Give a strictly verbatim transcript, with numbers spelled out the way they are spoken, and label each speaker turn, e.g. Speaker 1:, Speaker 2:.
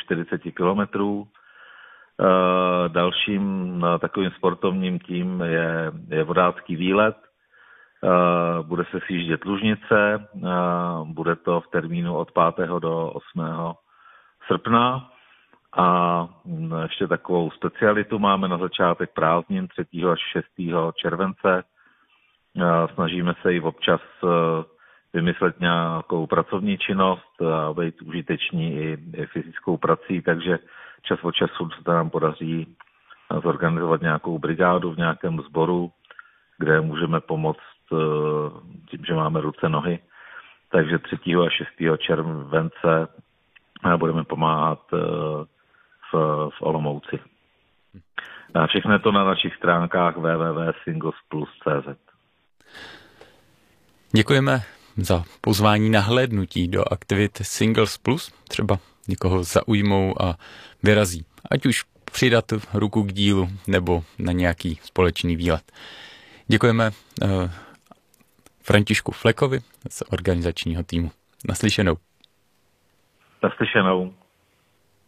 Speaker 1: čtyřicet kilometrů. Dalším takovým sportovním tím je, je vodácký výlet. Bude se sjíždět Lužnice, bude to v termínu od pátého do osmého srpna. A ještě takovou specialitu máme na začátek prázdnin třetího až šestého července. Snažíme se i občas vymyslet nějakou pracovní činnost a být užiteční i, i fyzickou prací, takže čas od času se nám podaří zorganizovat nějakou brigádu v nějakém sboru, kde můžeme pomoct tím, že máme ruce, nohy. Takže třetího a šestého července budeme pomáhat v, v Olomouci. Všechno je to na našich stránkách w w w tečka singles plus tečka c z.
Speaker 2: Děkujeme za pozvání na hlédnutí do aktivit Singles Plus. Třeba někoho zaujmou a vyrazí. Ať už přidat ruku k dílu nebo na nějaký společný výlet. Děkujeme uh, Františku Flekovi z organizačního týmu. Naslyšenou.
Speaker 1: Naslyšenou.